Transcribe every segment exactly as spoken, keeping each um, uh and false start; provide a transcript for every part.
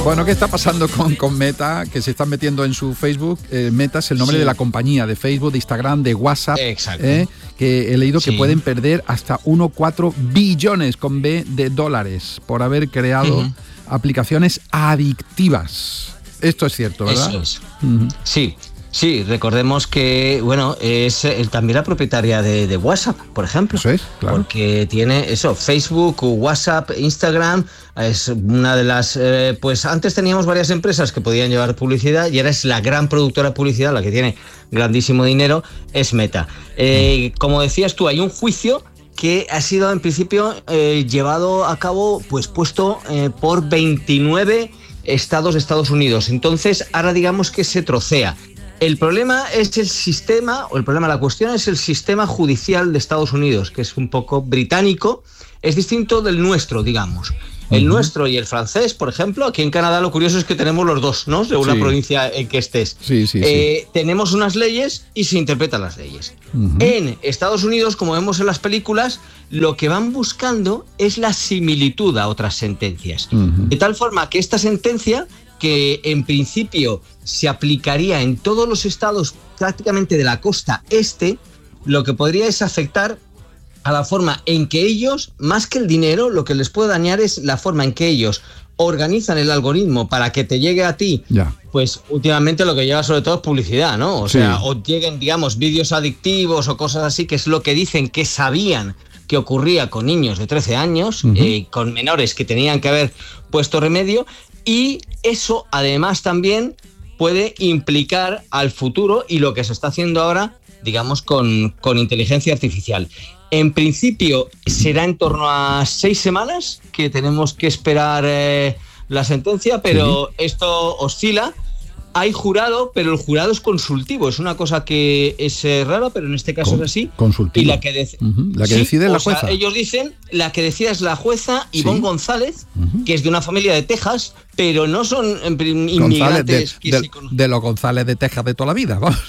Bueno, ¿qué está pasando con, con Meta? Que se están metiendo en su Facebook. Eh, Meta es el nombre sí. de la compañía, de Facebook, de Instagram, de WhatsApp. Exacto. Eh, que he leído sí. que pueden perder hasta uno coma cuatro billones con B de dólares por haber creado uh-huh. aplicaciones adictivas. Esto es cierto, ¿verdad? Eso es. Uh-huh. Sí. Sí, recordemos que, bueno, es el, también la propietaria de, de WhatsApp, por ejemplo. Eso es, claro. Porque tiene eso, Facebook, WhatsApp, Instagram, es una de las, eh, pues antes teníamos varias empresas que podían llevar publicidad y ahora es la gran productora de publicidad, la que tiene grandísimo dinero, es Meta. Eh, como decías tú, hay un juicio que ha sido en principio eh, llevado a cabo, pues puesto eh, por veintinueve estados de Estados Unidos. Entonces, ahora digamos que se trocea. El problema es el sistema, o el problema, la cuestión es el sistema judicial de Estados Unidos, que es un poco británico, es distinto del nuestro, digamos. El uh-huh. nuestro y el francés, por ejemplo, aquí en Canadá lo curioso es que tenemos los dos, ¿no? Según sí. la provincia en que estés. Sí, sí, eh, sí. Tenemos unas leyes y se interpretan las leyes. Uh-huh. En Estados Unidos, como vemos en las películas, lo que van buscando es la similitud a otras sentencias. Uh-huh. De tal forma que esta sentencia, que en principio se aplicaría en todos los estados prácticamente de la costa este, lo que podría es afectar a la forma en que ellos, más que el dinero, lo que les puede dañar es la forma en que ellos organizan el algoritmo para que te llegue a ti, ya. Pues últimamente lo que lleva sobre todo es publicidad, ¿no? O sí. sea, o lleguen, digamos, vídeos adictivos o cosas así, que es lo que dicen que sabían que ocurría con niños de trece años, uh-huh. eh, con menores que tenían que haber puesto remedio, y eso además también puede implicar al futuro y lo que se está haciendo ahora, digamos, con, con inteligencia artificial. En principio será en torno a seis semanas que tenemos que esperar eh, la sentencia, pero sí. esto oscila. Hay jurado, pero el jurado es consultivo. Es una cosa que es eh, rara, pero en este caso Con, es así. Consultivo. Y la que, de- uh-huh. la que sí, decide es la o sea, jueza. ellos dicen, la que decide es la jueza Ivonne sí. González, uh-huh. que es de una familia de Texas, pero no son inmigrantes. González, de, que de, sí con... de los González de Texas de toda la vida, vamos.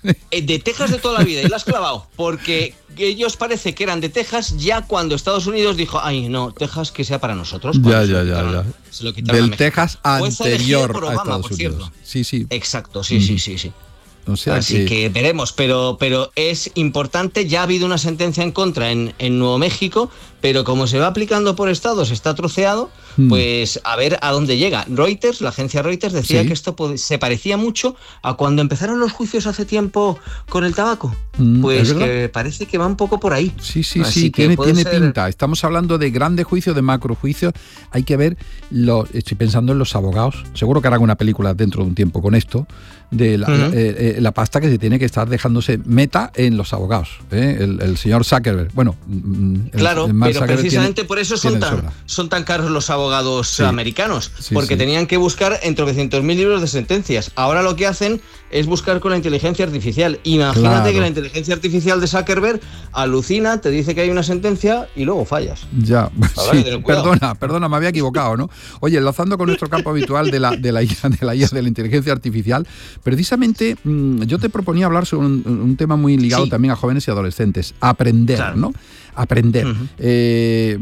De Texas de toda la vida, y la has clavado, porque ellos parece que eran de Texas ya cuando Estados Unidos dijo, ay, no, Texas que sea para nosotros. Ya, ya, ya, ya. Se lo quitaron Del Texas anterior por Obama, a Estados por Unidos. cierto. Sí, sí. Exacto, sí, mm. sí, sí, sí. O sea Así que... que veremos, pero, pero es importante, ya ha habido una sentencia en contra en, en Nuevo México, pero como se va aplicando por estados, está troceado, mm. pues a ver a dónde llega. Reuters, la agencia Reuters, decía ¿Sí? que esto se parecía mucho a cuando empezaron los juicios hace tiempo con el tabaco. Mm, pues que parece que va un poco por ahí. Sí, sí, Así sí, tiene, tiene ser... pinta. Estamos hablando de grandes juicios, de macro juicios. Hay que ver, lo, estoy pensando en los abogados. Seguro que harán una película dentro de un tiempo con esto, de la, uh-huh. la, eh, eh, la pasta que se tiene que estar dejándose Meta en los abogados. ¿eh? El, el señor Zuckerberg. Bueno, el, claro, el pero Zuckerberg precisamente tiene, por eso son tan, son tan caros los abogados sí. americanos, sí, porque sí. tenían que buscar entre trescientos mil libros de sentencias. Ahora lo que hacen es buscar con la inteligencia artificial. Imagínate claro. que la inteligencia artificial de Zuckerberg alucina, te dice que hay una sentencia y luego fallas. Ya, sí, perdona, perdona, me había equivocado, ¿no? Oye, enlazando con nuestro campo habitual de la, de la I A, de la I A, de la inteligencia artificial, precisamente mmm, yo te proponía hablar sobre un, un tema muy ligado sí. también a jóvenes y adolescentes, aprender, claro. ¿no? Aprender. Uh-huh. Eh,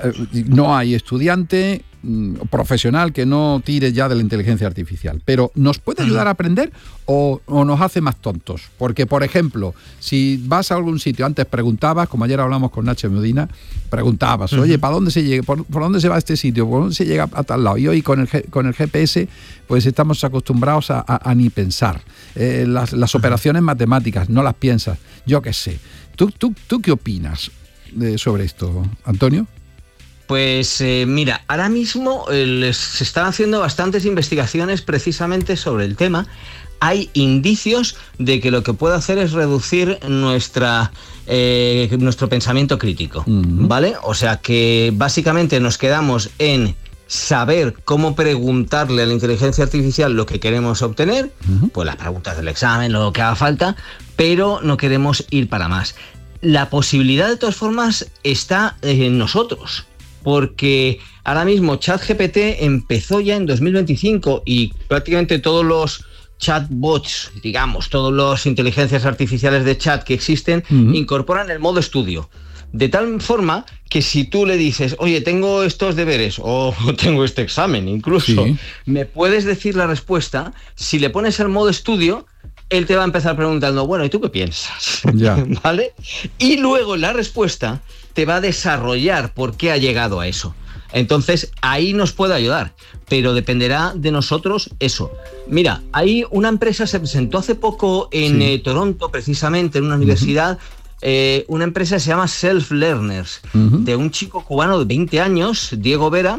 no hay estudiante profesional que no tire ya de la inteligencia artificial, pero ¿nos puede ayudar a aprender o, o nos hace más tontos? Porque, por ejemplo, si vas a algún sitio, antes preguntabas, como ayer hablamos con Nacho Medina, preguntabas, oye, ¿para dónde se llega? ¿Por, por dónde se va este sitio? ¿Por dónde se llega a tal lado? Y hoy con el, con el G P S, pues estamos acostumbrados a, a, a ni pensar. Eh, las, las operaciones matemáticas, no las piensas. Yo qué sé. ¿Tú, tú, tú qué opinas de, sobre esto, Antonio? Pues eh, mira, ahora mismo eh, les, se están haciendo bastantes investigaciones precisamente sobre el tema. Hay indicios de que lo que puede hacer es reducir nuestra, eh, nuestro pensamiento crítico, uh-huh. ¿vale? O sea que básicamente nos quedamos en saber cómo preguntarle a la inteligencia artificial lo que queremos obtener, uh-huh. pues las preguntas del examen, lo que haga falta, pero no queremos ir para más. La posibilidad, de todas formas, está en nosotros. Porque ahora mismo ChatGPT empezó ya en dos mil veinticinco y prácticamente todos los chatbots, digamos, todas las inteligencias artificiales de chat que existen, uh-huh. incorporan el modo estudio. De tal forma que si tú le dices, oye, tengo estos deberes o tengo este examen incluso, sí. me puedes decir la respuesta, si le pones el modo estudio, él te va a empezar preguntando, bueno, ¿y tú qué piensas? Ya. ¿Vale? Y luego la respuesta te va a desarrollar por qué ha llegado a eso. Entonces, ahí nos puede ayudar, pero dependerá de nosotros eso. Mira, hay una empresa, se presentó hace poco en sí. eh, Toronto, precisamente, en una universidad, uh-huh. eh, una empresa que se llama Self Learners, uh-huh. de un chico cubano de veinte años, Diego Vera,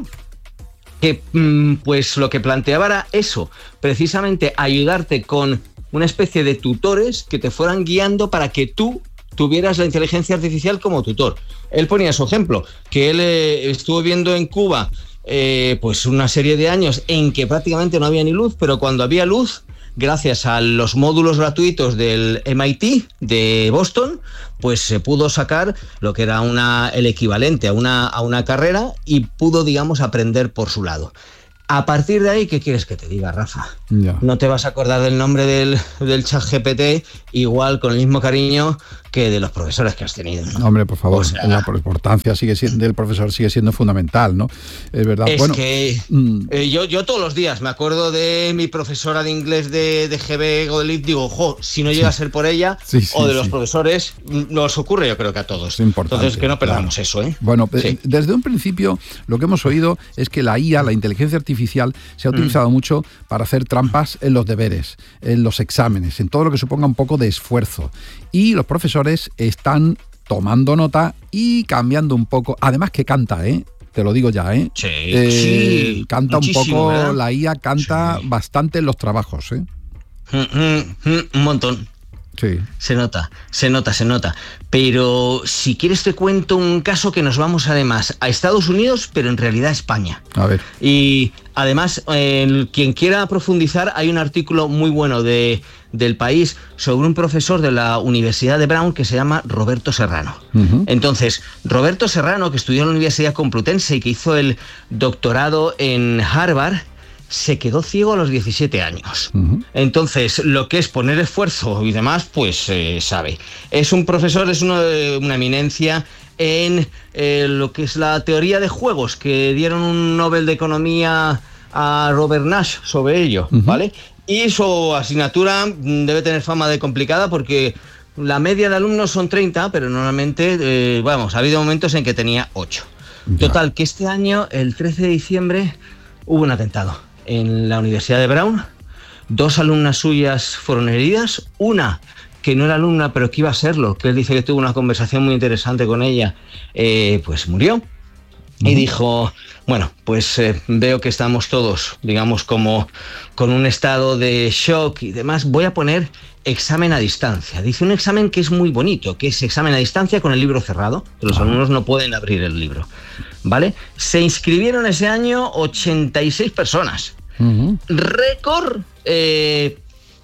que mm, pues lo que planteaba era eso, precisamente ayudarte con una especie de tutores que te fueran guiando para que tú tuvieras la inteligencia artificial como tutor. Él ponía su ejemplo, que él eh, estuvo viendo en Cuba eh, pues una serie de años en que prácticamente no había ni luz, pero cuando había luz, gracias a los módulos gratuitos del M I T de Boston, pues se pudo sacar lo que era una, el equivalente a una, a una carrera y pudo, digamos, aprender por su lado. A partir de ahí, ¿qué quieres que te diga, Rafa? Ya. No te vas a acordar del nombre del, del ChatGPT igual con el mismo cariño que de los profesores que has tenido, ¿no? Hombre, por favor, o sea, la importancia sigue siendo, del profesor sigue siendo fundamental, ¿no? Es verdad. Es bueno, que mm. eh, yo, yo todos los días me acuerdo de mi profesora de inglés de, de G B Godelic, digo, jo, si no llega sí. a ser por ella, sí, sí, o de los sí. profesores, nos ocurre yo creo que a todos. Es importante. Entonces, que no perdamos claro. eso, ¿eh? Bueno, sí. desde un principio lo que hemos oído es que la I A, la inteligencia artificial, se ha utilizado mm. mucho para hacer trampas en los deberes, en los exámenes, en todo lo que suponga un poco de esfuerzo. Y los profesores están tomando nota y cambiando un poco. Además que canta, ¿eh? Te lo digo ya, ¿eh? Sí, eh sí. Canta un poco, ¿verdad? La I A canta sí. bastante en los trabajos, ¿eh? Mm, mm, mm, un montón. Sí. Se nota, se nota, se nota. Pero si quieres te cuento un caso que nos vamos además a Estados Unidos, pero en realidad a España. A ver. Y además, eh, quien quiera profundizar, hay un artículo muy bueno de, del País sobre un profesor de la Universidad de Brown que se llama Roberto Serrano. Uh-huh. Entonces, Roberto Serrano, que estudió en la Universidad Complutense y que hizo el doctorado en Harvard, se quedó ciego a los diecisiete años. Uh-huh. Entonces, lo que es poner esfuerzo y demás, pues eh, sabe. Es un profesor, es una, una eminencia en eh, lo que es la teoría de juegos, que dieron un Nobel de Economía a Robert Nash sobre ello, uh-huh. ¿vale? Y su asignatura debe tener fama de complicada porque la media de alumnos son treinta, pero normalmente, eh, vamos, ha habido momentos en que tenía ocho. Ya. Total, que este año, el trece de diciembre, hubo un atentado en la Universidad de Brown. Dos alumnas suyas fueron heridas, una que no era alumna pero que iba a serlo, que él dice que tuvo una conversación muy interesante con ella, eh, pues murió. Uh-huh. Y dijo, bueno, pues eh, veo que estamos todos, digamos, como con un estado de shock y demás, voy a poner examen a distancia. Dice un examen que es muy bonito, que es examen a distancia con el libro cerrado, que los uh-huh. alumnos no pueden abrir el libro, ¿vale? Se inscribieron ese año ochenta y seis personas. Uh-huh. Récord eh,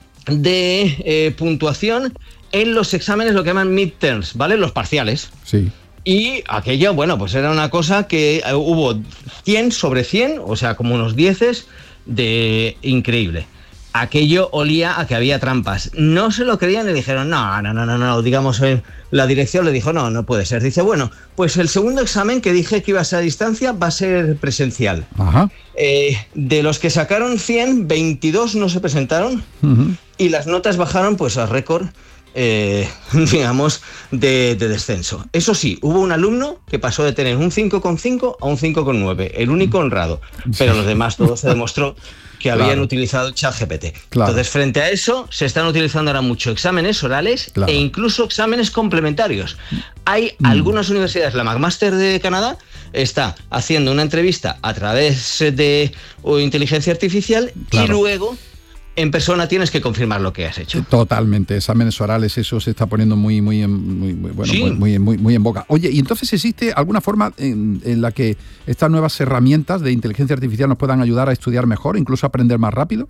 de eh, puntuación en los exámenes, lo que llaman midterms, ¿vale? Los parciales. Sí. Y aquello, bueno, pues era una cosa que eh, hubo cien sobre cien, o sea, como unos dieces de increíble. Aquello olía a que había trampas. No se lo creían y le dijeron, no, no, no, no, no, digamos, eh, la dirección le dijo, no, no puede ser. Dice, bueno, pues el segundo examen que dije que iba a ser a distancia va a ser presencial. Ajá. Eh, de los que sacaron cien, veintidós no se presentaron uh-huh. y las notas bajaron pues a récord, eh, digamos, de, de descenso. Eso sí, hubo un alumno que pasó de tener un cinco coma cinco a un cinco coma nueve, el único honrado, pero los demás todos se demostró que habían claro. utilizado ChatGPT. Claro. Entonces, frente a eso, se están utilizando ahora mucho exámenes orales claro. e incluso exámenes complementarios. Hay mm. algunas universidades, la McMaster de Canadá está haciendo una entrevista a través de inteligencia artificial claro. y luego en persona tienes que confirmar lo que has hecho. Totalmente, exámenes orales, eso se está poniendo muy, muy, muy, muy bueno, sí. muy, muy, muy, muy en boca. Oye, ¿y entonces existe alguna forma en, en la que estas nuevas herramientas de inteligencia artificial nos puedan ayudar a estudiar mejor, incluso a aprender más rápido?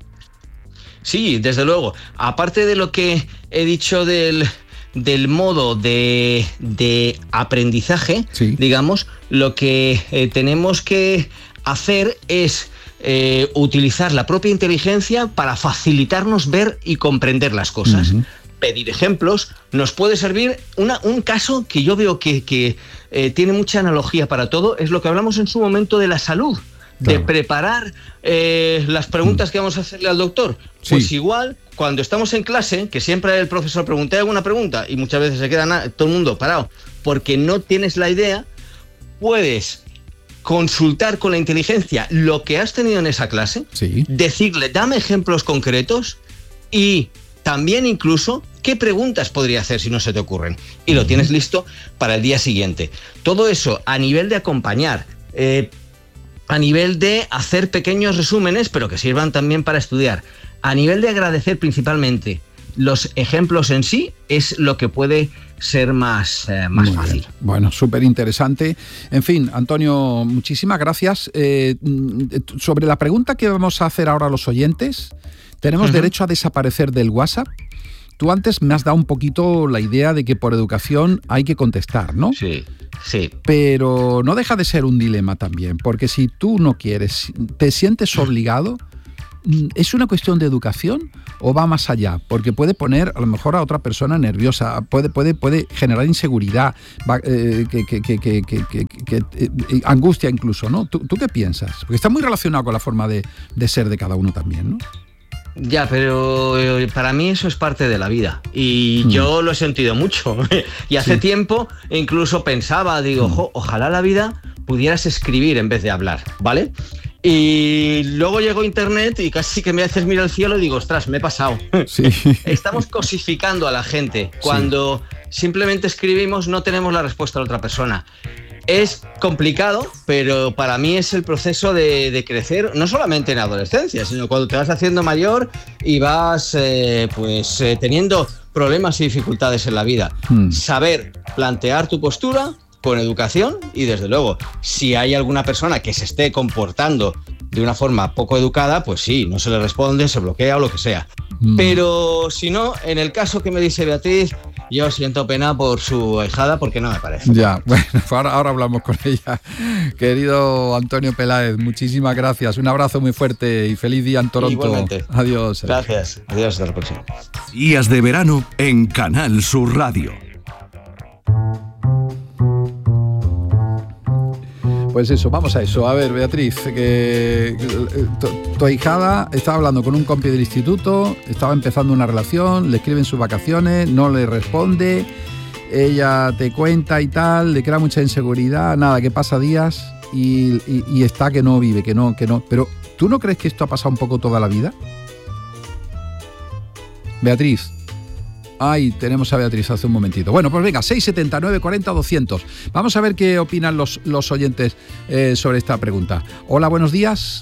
Sí, desde luego. Aparte de lo que he dicho del, del modo de, de aprendizaje, sí. digamos, lo que eh, tenemos que hacer es Eh, utilizar la propia inteligencia para facilitarnos ver y comprender las cosas. Uh-huh. pedir ejemplos, nos puede servir una, un caso que yo veo que, que eh, tiene mucha analogía para todo, es lo que hablamos en su momento de la salud, claro. de preparar eh, las preguntas mm. que vamos a hacerle al doctor. Sí. Pues igual, cuando estamos en clase, que siempre el profesor pregunta alguna pregunta y muchas veces se queda na- todo el mundo parado porque no tienes la idea, puedes consultar con la inteligencia lo que has tenido en esa clase, sí. decirle, dame ejemplos concretos y también incluso qué preguntas podría hacer si no se te ocurren. Y lo tienes listo para el día siguiente. Todo eso a nivel de acompañar, eh, a nivel de hacer pequeños resúmenes, pero que sirvan también para estudiar. A nivel de agradecer principalmente los ejemplos en sí, es lo que puede ser más, eh, más fácil. Bien. Bueno, súper interesante. En fin, Antonio, muchísimas gracias. Eh, sobre la pregunta que vamos a hacer ahora a los oyentes, ¿tenemos uh-huh. derecho a desaparecer del WhatsApp? Tú antes me has dado un poquito la idea de que por educación hay que contestar, ¿no? Sí, sí. Pero no deja de ser un dilema también, porque si tú no quieres, te sientes obligado, ¿es una cuestión de educación o va más allá? Porque puede poner a lo mejor a otra persona nerviosa, puede, puede, puede generar inseguridad, va, eh, que, que, que, que, que, que, que eh, angustia incluso, ¿no? ¿Tú, ¿Tú qué piensas? Porque está muy relacionado con la forma de, de ser de cada uno también, ¿no? Ya, pero para mí eso es parte de la vida y mm. yo lo he sentido mucho y hace sí. tiempo incluso pensaba, digo, mm. jo, ojalá la vida pudieras escribir en vez de hablar, ¿vale? Y luego llegó internet y casi que me haces mirar al cielo y digo, ostras, me he pasado. Sí. Estamos cosificando a la gente. Cuando sí. simplemente escribimos no tenemos la respuesta de otra persona. Es complicado, pero para mí es el proceso de, de crecer, no solamente en adolescencia, sino cuando te vas haciendo mayor y vas eh, pues eh, teniendo problemas y dificultades en la vida. Hmm. Saber plantear tu postura con educación y, desde luego, si hay alguna persona que se esté comportando de una forma poco educada, pues sí, no se le responde, se bloquea o lo que sea. Mm. Pero si no, en el caso que me dice Beatriz, yo siento pena por su ahijada porque no me parece. Ya, bueno, ahora, ahora hablamos con ella. Querido Antonio Peláez, muchísimas gracias. Un abrazo muy fuerte y feliz día en Toronto. Igualmente. Adiós. Gracias. Adiós, hasta la próxima. Días de verano en Canal Sur Radio. Pues eso, vamos a eso. A ver, Beatriz, que tu, tu ahijada estaba hablando con un compi del instituto, estaba empezando una relación, le escriben sus vacaciones, no le responde, ella te cuenta y tal, le crea mucha inseguridad, nada, que pasa días y, y, y está que no vive, que no, que no. Pero, ¿tú no crees que esto ha pasado un poco toda la vida? Beatriz. Ay, tenemos a Beatriz hace un momentito. Bueno, pues venga, seis setenta y nueve cuarenta doscientos. Vamos a ver qué opinan los, los oyentes eh, sobre esta pregunta. Hola, buenos días.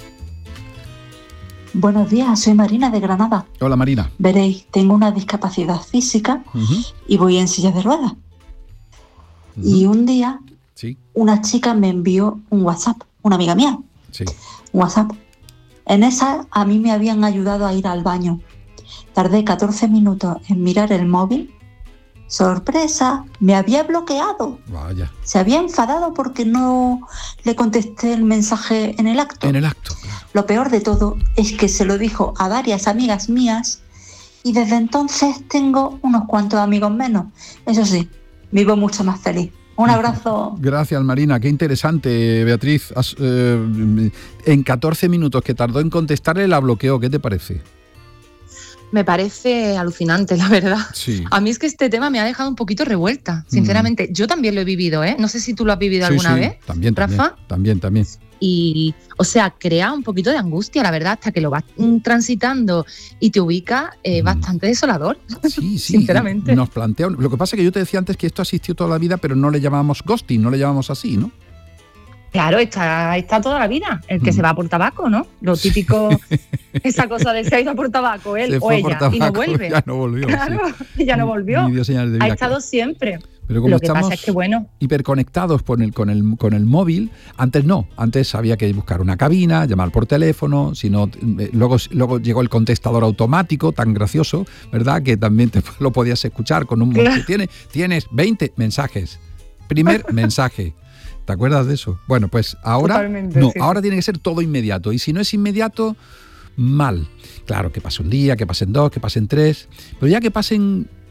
Buenos días, soy Marina de Granada. Hola, Marina. Veréis, tengo una discapacidad física uh-huh. y voy en silla de ruedas. Uh-huh. Y un día, sí. una chica me envió un WhatsApp, una amiga mía. Sí. Un WhatsApp. En esa a mí me habían ayudado a ir al baño. Tardé catorce minutos en mirar el móvil. ¡Sorpresa! Me había bloqueado. Vaya. Se había enfadado porque no le contesté el mensaje en el acto. En el acto, claro. Lo peor de todo es que se lo dijo a varias amigas mías y desde entonces tengo unos cuantos amigos menos. Eso sí, vivo mucho más feliz. Un abrazo. Gracias, Marina. Qué interesante, Beatriz. Has, eh, en catorce minutos que tardó en contestarle la bloqueó. ¿Qué te parece? Me parece alucinante, la verdad. Sí. A mí es que este tema me ha dejado un poquito revuelta, sinceramente. Mm. Yo también lo he vivido, ¿eh? No sé si tú lo has vivido sí, alguna sí. vez, también, Rafa. También, también, también. Y, o sea, crea un poquito de angustia, la verdad, hasta que lo vas transitando y te ubica, eh, mm. bastante desolador. Sí, sí. Sinceramente. Nos plantea. Lo que pasa es que yo te decía antes que esto ha existido toda la vida, pero no le llamábamos ghosting, no le llamamos así, ¿no? Claro, está, está toda la vida. El que mm. se va por tabaco, ¿no? Lo típico, esa cosa de se ha ido por tabaco, él o ella, tabaco, y no vuelve. Ya no volvió. Claro, sí. ya no volvió. Ni dio señales de vida, ha estado claro. siempre. Pero como lo que estamos pasa es que, bueno, hiperconectados con el, con, el, con el móvil, antes no. Antes había que buscar una cabina, llamar por teléfono, sino, eh, luego, luego llegó el contestador automático, tan gracioso, ¿verdad? Que también te, lo podías escuchar con un... Claro. Tienes, tienes veinte mensajes. Primer mensaje. ¿Te acuerdas de eso? Bueno, pues ahora Totalmente, no, sí. ahora tiene que ser todo inmediato. Y si no es inmediato, mal. Claro, que pase un día, que pasen dos, que pasen tres. Pero ya que pasen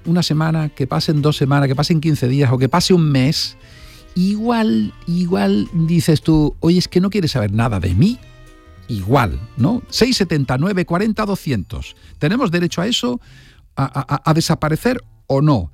una semana, que pasen dos semanas, que pasen quince días o que pase un mes, igual, igual dices tú, oye, es que no quieres saber nada de mí. Igual, ¿no? seis setenta, nueve cuarenta, doscientos. ¿Tenemos derecho a eso? ¿A, a, a desaparecer o no?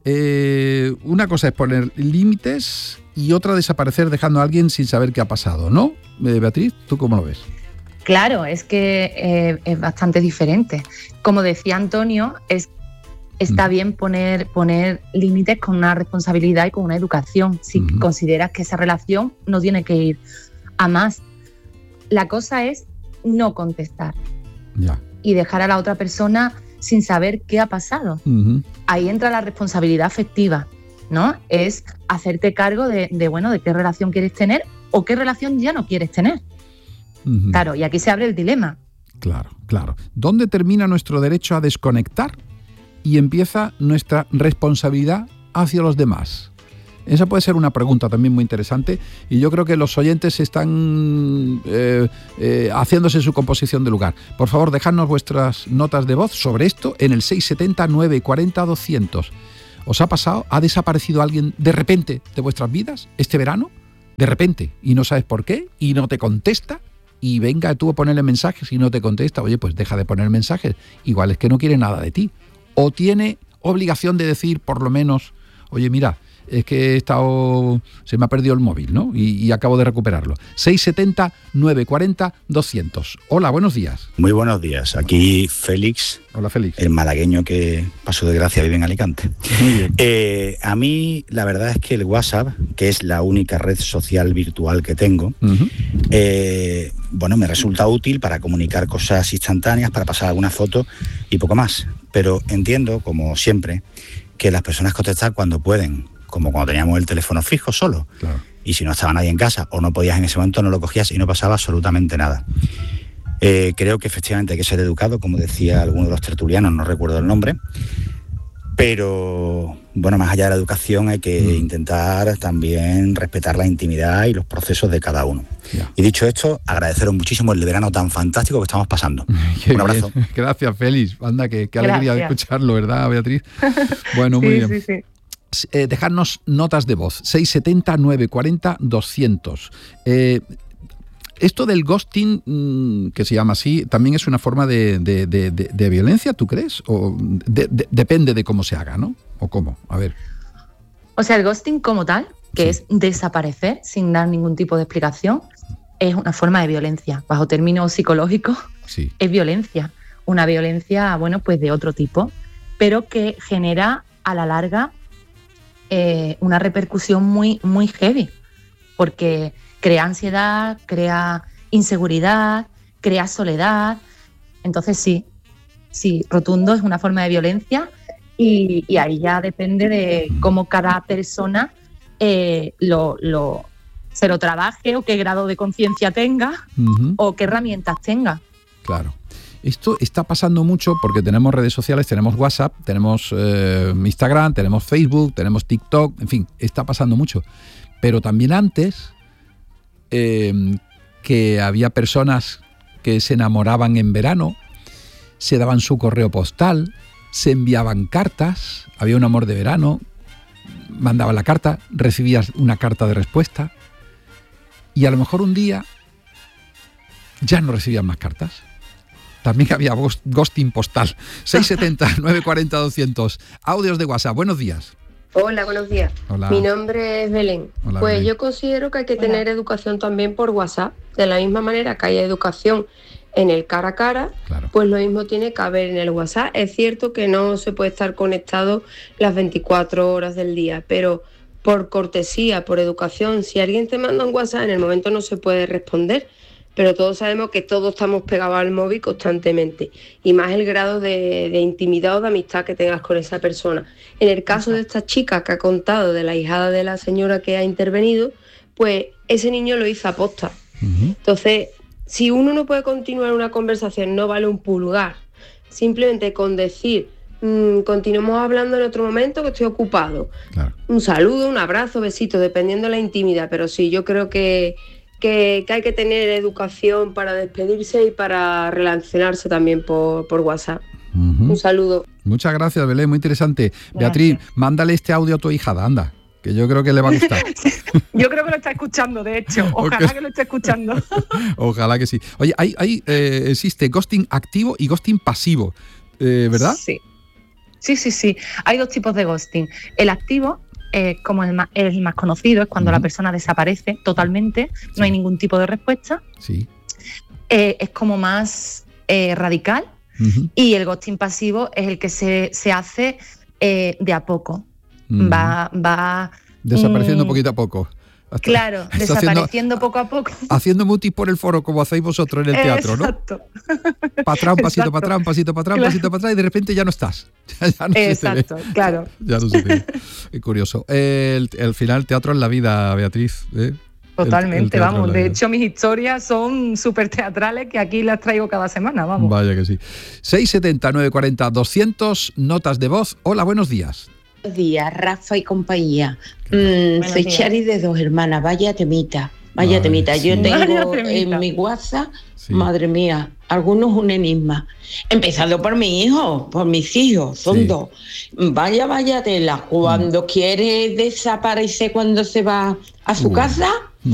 Eh, una cosa es poner límites y otra desaparecer dejando a alguien sin saber qué ha pasado, ¿no? Eh, Beatriz, ¿tú cómo lo ves? Claro, es que eh, es bastante diferente. Como decía Antonio, es, está mm. bien poner, poner límites con una responsabilidad y con una educación, si mm-hmm. consideras que esa relación no tiene que ir a más. La cosa es no contestar ya. y dejar a la otra persona sin saber qué ha pasado. Uh-huh. Ahí entra la responsabilidad afectiva, ¿no? Es hacerte cargo de, de, bueno, de qué relación quieres tener o qué relación ya no quieres tener. Uh-huh. Claro, y aquí se abre el dilema. Claro, claro. ¿Dónde termina nuestro derecho a desconectar y empieza nuestra responsabilidad hacia los demás? Esa puede ser una pregunta también muy interesante y yo creo que los oyentes están eh, eh, haciéndose su composición de lugar. Por favor, dejadnos vuestras notas de voz sobre esto en el seis setenta, nueve cuarenta, doscientos. ¿Os ha pasado? ¿Ha desaparecido alguien de repente de vuestras vidas este verano? De repente, y no sabes por qué, y no te contesta, y venga tú a ponerle mensajes y no te contesta. Oye, pues deja de poner mensajes. Igual es que no quiere nada de ti. O tiene obligación de decir, por lo menos, oye, mira, es que he estado, se me ha perdido el móvil, ¿no? Y, y acabo de recuperarlo. seis setenta, nueve cuarenta, doscientos. Hola, buenos días. Muy buenos días. Aquí Félix. Hola, Félix. El malagueño que, pasó de gracia, vive en Alicante. Muy bien. Eh, a mí, la verdad es que el WhatsApp, que es la única red social virtual que tengo, uh-huh. eh, bueno, me resulta útil para comunicar cosas instantáneas, para pasar alguna foto y poco más. Pero entiendo, como siempre, que las personas contestan cuando pueden, como cuando teníamos el teléfono fijo solo. Claro. Y si no estaba nadie en casa o no podías en ese momento, no lo cogías y no pasaba absolutamente nada. Eh, creo que efectivamente hay que ser educado, como decía alguno de los tertulianos, no recuerdo el nombre, pero bueno, más allá de la educación hay que mm. intentar también respetar la intimidad y los procesos de cada uno. Ya. Y dicho esto, agradeceros muchísimo el verano tan fantástico que estamos pasando. Qué Un abrazo. Bien. Gracias, Félix. Anda, qué, qué alegría de escucharlo, ¿verdad, Beatriz? Bueno, muy sí, bien. Sí, sí. Eh, dejadnos notas de voz, seis setenta, nueve cuarenta, doscientos. Eh, esto del ghosting, mmm, que se llama así, también es una forma de, de, de, de, de violencia, ¿tú crees? O de, de, depende de cómo se haga, ¿no? ¿O cómo? A ver. O sea, el ghosting como tal, que sí. es desaparecer sin dar ningún tipo de explicación, es una forma de violencia. Bajo términos psicológicos, sí. es violencia. Una violencia, bueno, pues de otro tipo, pero que genera a la larga Eh, una repercusión muy, muy heavy, porque crea ansiedad, crea inseguridad, crea soledad. Entonces sí, sí, rotundo, es una forma de violencia y, y ahí ya depende de cómo cada persona eh, lo, lo, se lo trabaje o qué grado de conciencia tenga uh-huh. o qué herramientas tenga. Claro. Esto está pasando mucho porque tenemos redes sociales, tenemos WhatsApp, tenemos eh, Instagram, tenemos Facebook, tenemos TikTok, en fin, está pasando mucho. Pero también antes, eh, que había personas que se enamoraban en verano, se daban su correo postal, se enviaban cartas, había un amor de verano, mandaban la carta, recibías una carta de respuesta y a lo mejor un día ya no recibías más cartas. También había ghosting postal. seis setenta, nueve cuarenta, doscientos. Audios de WhatsApp. Buenos días. Hola, buenos días. Hola. Mi nombre es Belén. Hola, pues Belén. Yo considero que hay que Hola. tener educación también por WhatsApp. De la misma manera que hay educación en el cara a cara, claro. pues lo mismo tiene que haber en el WhatsApp. Es cierto que no se puede estar conectado las veinticuatro horas del día, pero por cortesía, por educación, si alguien te manda un WhatsApp, en el momento no se puede responder. Pero todos sabemos que todos estamos pegados al móvil constantemente y más el grado de, de intimidad o de amistad que tengas con esa persona. En el caso de esta chica que ha contado de la hijada de la señora que ha intervenido, pues ese niño lo hizo aposta. Uh-huh. Entonces, si uno no puede continuar una conversación, no vale un pulgar. Simplemente con decir, mmm, continuamos hablando en otro momento que estoy ocupado. Claro. Un saludo, un abrazo, besito, dependiendo de la intimidad. Pero sí, yo creo que... Que, que hay que tener educación para despedirse y para relacionarse también por, por WhatsApp. Uh-huh. Un saludo. Muchas gracias, Belén, muy interesante. Gracias. Beatriz, mándale este audio a tu hijada, anda, que yo creo que le va a gustar. Yo creo que lo está escuchando, de hecho. Ojalá Okay. que lo esté escuchando. Ojalá que sí. Oye, hay, hay, eh, existe ghosting activo y ghosting pasivo, eh, ¿verdad? Sí. Sí, sí, sí. Hay dos tipos de ghosting. El activo, eh, como el más, el más conocido, es cuando Ujú. la persona desaparece totalmente, Sí. no hay ningún tipo de respuesta. Sí. Eh, es como más eh, radical. Ujú. Y el ghosting pasivo es el que se, se hace eh, de a poco. Ujú. Va, va Desapareciendo mm, poquito a poco. Hasta- claro, está desapareciendo haciendo- poco a poco. Haciendo mutis por el foro como hacéis vosotros en el teatro, ¿no? Exacto. Para atrás, un pasito Exacto. para atrás, un pasito para atrás, un Claro. pasito para atrás y de repente ya no estás. Ya no se te ve. Exacto, claro. Ya no se te ve. Qué curioso. El, el final, teatro en la vida, Beatriz. ¿eh? El- el Totalmente, teatro en vamos. la De vida. hecho, mis historias son súper teatrales que aquí las traigo cada semana, vamos. Vaya que sí. seiscientos setenta, novecientos cuarenta, doscientos, notas de voz. Hola, buenos días. Buenos días, Rafa y compañía. Mm, Buenos soy días. Chari de Dos Hermanas. Vaya temita, vaya Ay, temita. Yo sí. tengo Vaya temita. en mi WhatsApp, Sí. madre mía, algunos un enigma. Empezando por mi hijo, por mis hijos, son Sí. dos. Vaya, vaya tela. Cuando quiere desaparecer, cuando se va a su Uh. casa,